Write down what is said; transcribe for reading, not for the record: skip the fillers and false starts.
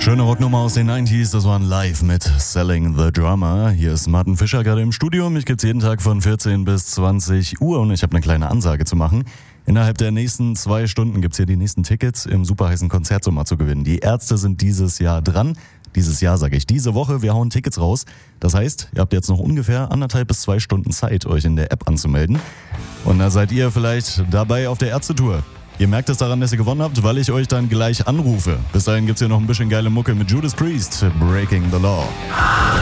Schöne Rocknummer aus den 90s, das waren Live mit Selling the Drummer. Hier ist Martin Fischer gerade im Studio. Mich gibt's jeden Tag von 14 bis 20 Uhr und ich habe eine kleine Ansage zu machen. Innerhalb der nächsten 2 Stunden gibt's hier die nächsten Tickets im superheißen Konzertsommer zu gewinnen. Die Ärzte sind dieses Jahr dran. Dieses Jahr sage ich, diese Woche, wir hauen Tickets raus. Das heißt, ihr habt jetzt noch ungefähr 1,5 bis 2 Stunden Zeit, euch in der App anzumelden. Und da seid ihr vielleicht dabei auf der Ärztetour. Ihr merkt es daran, dass ihr gewonnen habt, weil ich euch dann gleich anrufe. Bis dahin gibt's hier noch ein bisschen geile Mucke mit Judas Priest, Breaking the Law.